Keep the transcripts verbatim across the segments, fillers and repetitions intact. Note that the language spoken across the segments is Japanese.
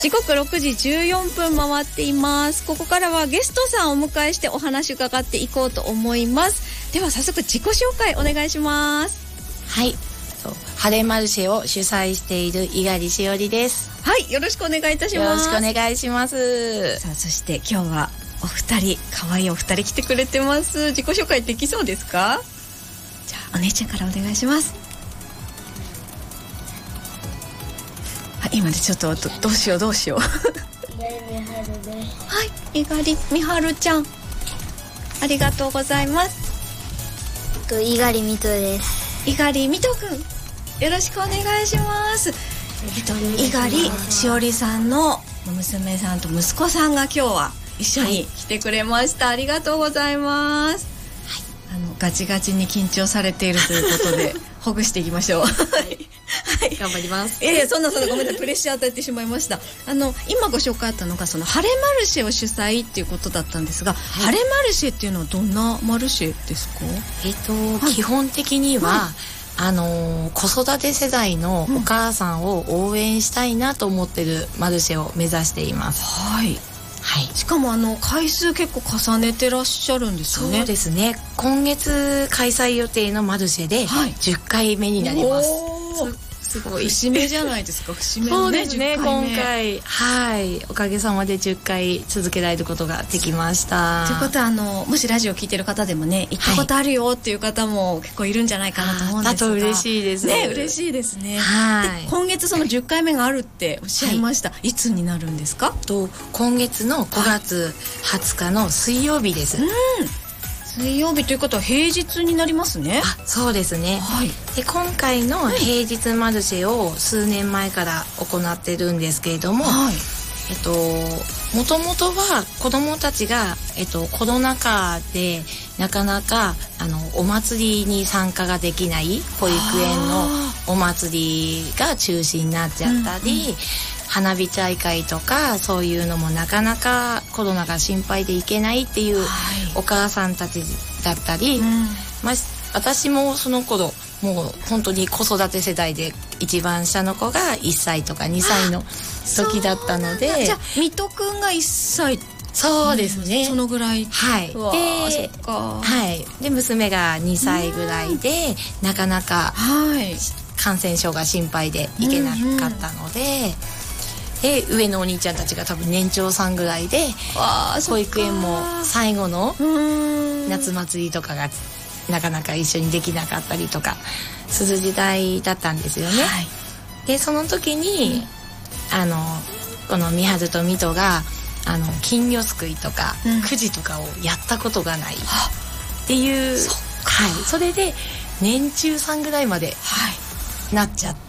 時刻ろくじじゅうよんぷん回っています。ここからはゲストさんをお迎えしてお話伺っていこうと思います。では早速自己紹介お願いします。 はい、晴れマルシェを主催している猪狩しおりです。 はい、よろしくお願いいたします。 よろしくお願いします。 さあ、そして今日はお二人、可愛いお二人来てくれてます。自己紹介できそうですか？じゃあお姉ちゃんからお願いします。今でちょっと ど, どうしようどうしようはい、猪狩みはるちゃん、ありがとうございます。 猪狩みとです。 猪狩みとくん、よろしくお願いします。えっと猪狩しおりさんの娘さんと息子さんが今日は一緒に来てくれました、はい、ありがとうございます、はい、あのガチガチに緊張されているということでほぐしていきましょう。はいはい、頑張ります。 いやいや、そんなそんな、ごめんなさい、プレッシャー与えてしまいました。あの今ご紹介あったのがその晴れマルシェを主催っていうことだったんですが、はい、晴れマルシェっていうのはどんなマルシェですか？ えっと、はい、基本的には、はい、あの子育て世代のお母さんを応援したいなと思ってるマルシェを目指しています。 はいはい、しかもあの回数結構重ねてらっしゃるんですよね。 そうですね、今月開催予定のマルシェでじゅっかいめになります、はい、す, すごい節目じゃないですか。節目のね、そうですね、今回、はい、おかげさまでじゅっかい続けられることができました。 ということは、あのもしラジオ聞いてる方でもね、行ったことあるよっていう方も結構いるんじゃないかなと思うんですが、 だと嬉しいですね。嬉しいですね。 はい、 で今月そのじゅっかいめがあるっておっしゃいました、はい、いつになるんですか？ と今月のごがつはつかの水曜日です。 うん、水曜日ということは平日になりますね。 あ、そうですね、はい、で今回の平日マルシェを数年前から行ってるんですけれども、はい、えっともともとは子どもたちが、えっと、コロナ禍でなかなかあのお祭りに参加ができない保育園のお祭りが中止になっちゃったり、うんうん、花火大会とかそういうのもなかなかコロナが心配で行けないっていうお母さんたちだったり、うん、まあ、私もその頃もう本当に子育て世代で一番下の子がいっさいとかにさいの時だったので、 じゃあ水戸くんがいっさい。 そうですね、 そのぐらい。 はい。で、そっか、はい。で娘がにさいぐらいでなかなか感染症が心配で行けなかったので、で上のお兄ちゃんたちが多分年長さんぐらいで保育園も最後の夏祭りとかがなかなか一緒にできなかったりとかする時代だったんですよね、はい、でその時に、うん、あのこのみはるとみとがあの金魚すくいとか、うん、くじとかをやったことがないっていう、そ, はい、それで年中さんぐらいまでなっちゃって、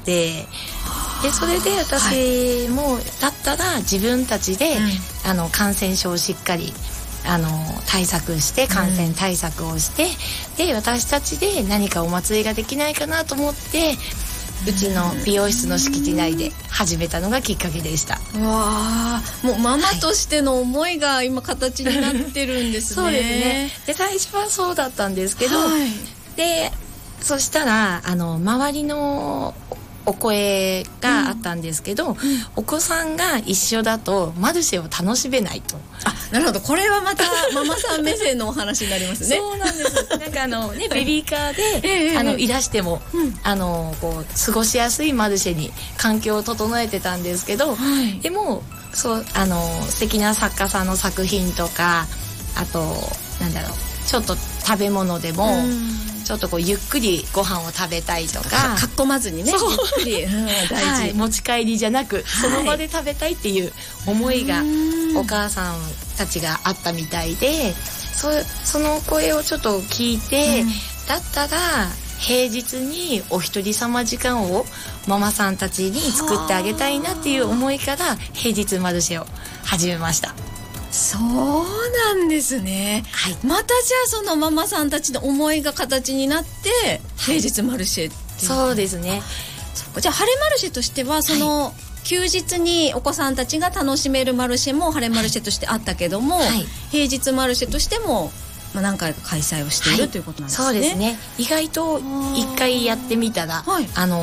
でそれで私もだったら自分たちで、うん、あの感染症をしっかりあの対策して感染対策をして、うん、で私たちで何かお祭りができないかなと思ってうちの美容室の敷地内で始めたのがきっかけでした。 うわー、もうママとしての思いが今形になってるんですね。 そうですね。で最初はそうだったんですけど、はい、でそしたらあの周りのお声があったんですけど、うん、お子さんが一緒だとマルシェを楽しめないと。 あ、なるほど、これはまたママさん目線のお話になりますね。 そうなんです。なんかあのねベビーカーで、えー、あのいらしても、うん、あのこう過ごしやすいマルシェに環境を整えてたんですけど、はい、でもそうあの素敵な作家さんの作品とか、あとなんだろう、ちょっと食べ物でも、うん、ちょっとこうゆっくりご飯を食べたいとか、 かっこまずにね、ゆっくり、うん、大事、 はい、持ち帰りじゃなく、はい、その場で食べたいっていう思いがお母さんたちがあったみたいで、そ, その声をちょっと聞いて、うん、だったら平日にお一人様時間をママさんたちに作ってあげたいなっていう思いから平日マルシェを始めました。 そうなんですね、はい、またじゃあそのママさんたちの思いが形になって平日マルシェっていう、 そうですね。 じゃあ晴れマルシェとしてはその、はい、休日にお子さんたちが楽しめるマルシェも晴れマルシェとしてあったけども、はい、平日マルシェとしても、まあ、何回か開催をしている、はい、ということなんですね。 そうですね。意外といっかいやってみたら、はい、あの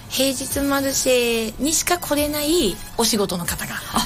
平日マルシェにしか来れないお仕事の方が